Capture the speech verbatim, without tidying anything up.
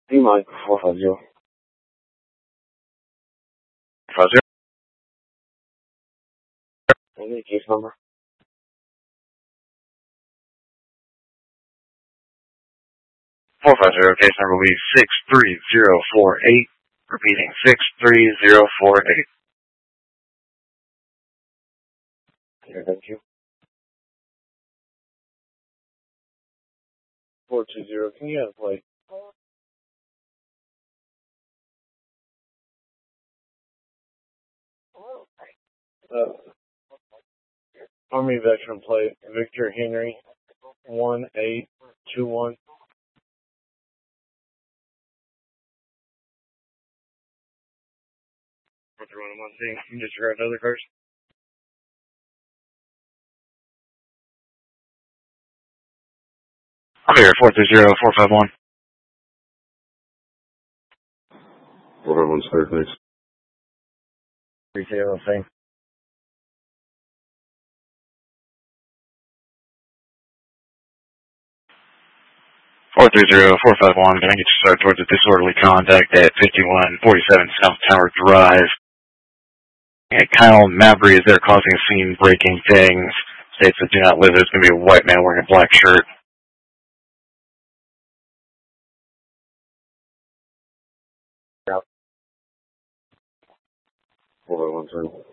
D Mike four five zero. Five zero. Any case number? Four five zero. Case number will be six three zero four eight. Repeating six three zero four eight. Here, thank you. Four two zero. Can you have like? Uh, Army veteran plate Victor Henry one eight two one. Four three one one thing. You just heard another cars. I'm here. Four three zero four five one. Four five one square, thanks. Three zero thing. Four three zero four five one. Can I get you started towards a disorderly contact at fifty one forty seven South Tower Drive? Yeah, Kyle Mabry is there causing a scene, breaking things. States that do not live. There's going to be a white man wearing a black shirt. Yeah. Four one three.